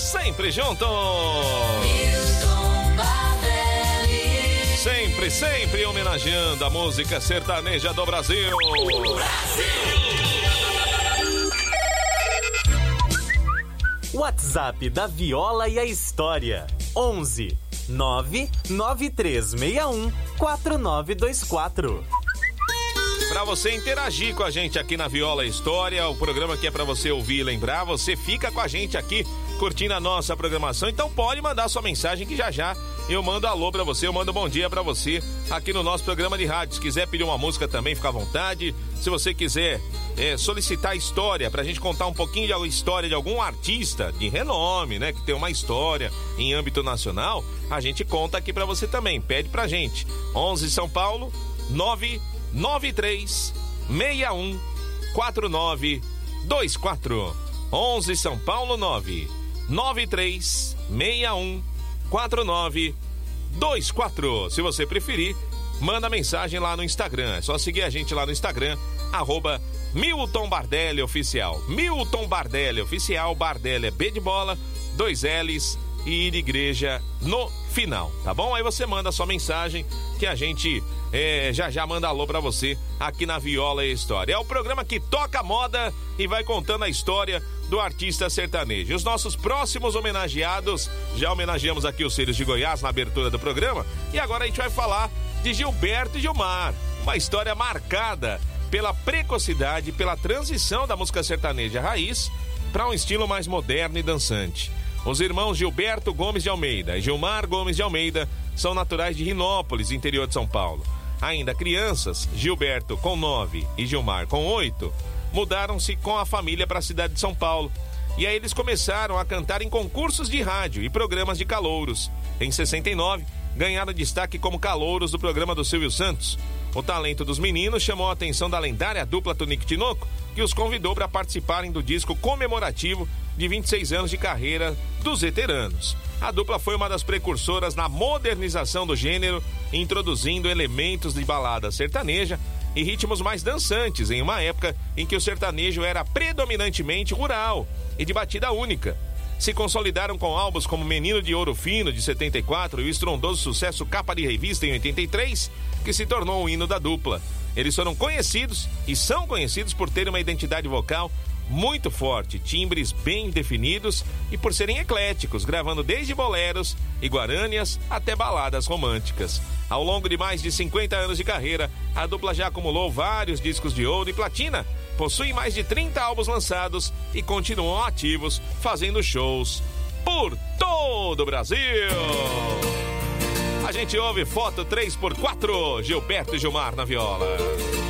sempre juntos. Sempre, sempre homenageando a música sertaneja do Brasil. WhatsApp da Viola e a História. 11 99361 4924. Para você interagir com a gente aqui na Viola História, o programa que é para você ouvir e lembrar, você fica com a gente aqui curtindo a nossa programação, então pode mandar sua mensagem que já já eu mando alô pra você, eu mando bom dia pra você aqui no nosso programa de rádio. Se quiser pedir uma música também, fica à vontade. Se você quiser solicitar história pra gente contar um pouquinho de história de algum artista de renome, né, que tem uma história em âmbito nacional, a gente conta aqui pra você também. Pede pra gente. 11 São Paulo 993 61 4924. 11 São Paulo 993 61 4924. Se você preferir, manda mensagem lá no Instagram. É só seguir a gente lá no Instagram, @Milton Bardelli Oficial. Milton Bardelli Oficial. Bardelli é B de bola, 2 L's e I de igreja no final, tá bom? Aí você manda a sua mensagem que a gente já manda alô pra você aqui na Viola e História. É o programa que toca a moda e vai contando a história do artista sertanejo. Os nossos próximos homenageados, já homenageamos aqui os Círios de Goiás na abertura do programa, e agora a gente vai falar de Gilberto e Gilmar. Uma história marcada pela precocidade, pela transição da música sertaneja raiz para um estilo mais moderno e dançante. Os irmãos Gilberto Gomes de Almeida e Gilmar Gomes de Almeida são naturais de Rinópolis, interior de São Paulo. Ainda crianças, Gilberto com 9 e Gilmar com 8, mudaram-se com a família para a cidade de São Paulo. E aí eles começaram a cantar em concursos de rádio e programas de calouros. Em 69, ganharam destaque como calouros do programa do Silvio Santos. O talento dos meninos chamou a atenção da lendária dupla Tonico e Tinoco, que os convidou para participarem do disco comemorativo de 26 anos de carreira dos veteranos. A dupla foi uma das precursoras na modernização do gênero, introduzindo elementos de balada sertaneja e ritmos mais dançantes, em uma época em que o sertanejo era predominantemente rural e de batida única. Se consolidaram com álbuns como Menino de Ouro Fino, de 74, e o estrondoso sucesso Capa de Revista, em 83, que se tornou o hino da dupla. Eles foram conhecidos e são conhecidos por terem uma identidade vocal muito forte, timbres bem definidos e por serem ecléticos, gravando desde boleros e guarânias até baladas românticas. Ao longo de mais de 50 anos de carreira, a dupla já acumulou vários discos de ouro e platina, possuem mais de 30 álbuns lançados e continuam ativos, fazendo shows por todo o Brasil. A gente ouve Foto 3x4, Gilberto e Gilmar na viola.